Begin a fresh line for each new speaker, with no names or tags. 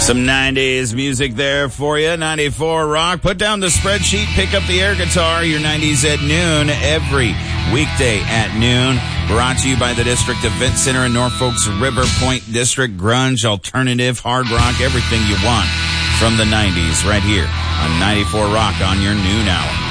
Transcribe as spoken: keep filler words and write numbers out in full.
Some nineties music there for you. ninety-four Rock. Put down the spreadsheet. Pick up the air guitar. Your nineties at noon every weekday at noon. Brought to you by the District Event Center in Norfolk's River Point District. Grunge, alternative, hard rock, everything you want from the nineties right here on ninety-four Rock on your noon hour.